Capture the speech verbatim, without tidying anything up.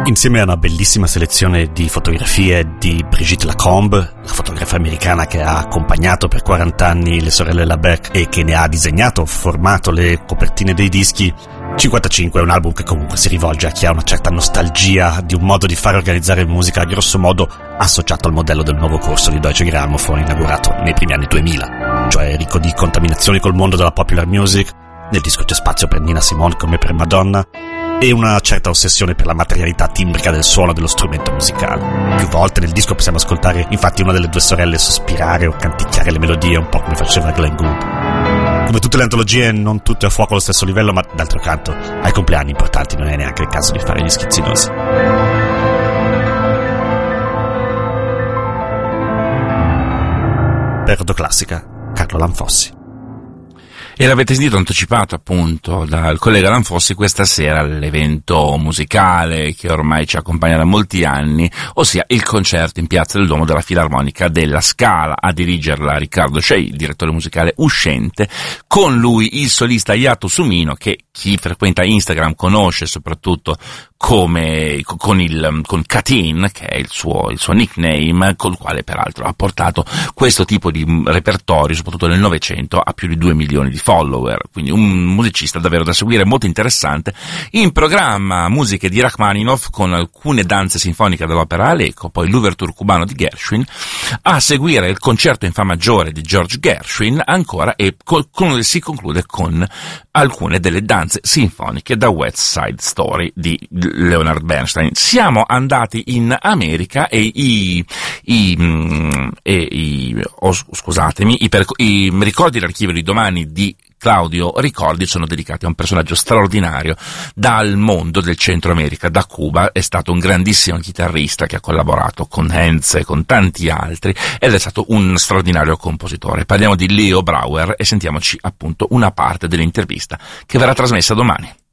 Insieme a una bellissima selezione di fotografie di Brigitte Lacombe, la fotografa americana che ha accompagnato per quaranta anni le sorelle Labec e che ne ha disegnato, formato le copertine dei dischi, cinquantacinque è un album che comunque si rivolge a chi ha una certa nostalgia di un modo di fare organizzare musica grosso modo associato al modello del nuovo corso di Deutsche Grammophon inaugurato nei primi anni duemila, cioè ricco di contaminazioni col mondo della popular music. Nel disco c'è spazio per Nina Simone come per Madonna e una certa ossessione per la materialità timbrica del suono dello strumento musicale. Più volte nel disco possiamo ascoltare infatti una delle due sorelle sospirare o canticchiare le melodie, un po' come faceva Glenn Gould. Come tutte le antologie, non tutte a fuoco allo stesso livello, ma d'altro canto ai compleanni importanti non è neanche il caso di fare gli schizzinosi. Per Rotoclassica, Carlo Lanfossi. E l'avete sentito anticipato appunto dal collega Lanfossi questa sera l'evento musicale che ormai ci accompagna da molti anni, ossia il concerto in Piazza del Duomo della Filarmonica della Scala. A dirigerla Riccardo Scei, il direttore musicale uscente, con lui il solista Yato Sumino, che chi frequenta Instagram conosce soprattutto come con il con Katin, che è il suo il suo nickname, col quale peraltro ha portato questo tipo di repertorio, soprattutto nel Novecento, a più di due milioni di follower, quindi un musicista davvero da seguire, molto interessante. In programma musiche di Rachmaninov con alcune danze sinfoniche dell'opera Aleko, poi l'ouverture cubano di Gershwin, a seguire il concerto in fa maggiore di George Gershwin ancora, e con, con, si conclude con alcune delle danze sinfoniche da West Side Story di Leonard Bernstein. Siamo andati in America e i, i, e i oh, scusatemi, i, per, i ricordi dell'archivio di domani di Claudio Ricordi sono dedicati a un personaggio straordinario dal mondo del Centro America, da Cuba. È stato un grandissimo chitarrista che ha collaborato con Henze e con tanti altri ed è stato un straordinario compositore. Parliamo di Leo Brauer e sentiamoci appunto una parte dell'intervista che verrà trasmessa domani.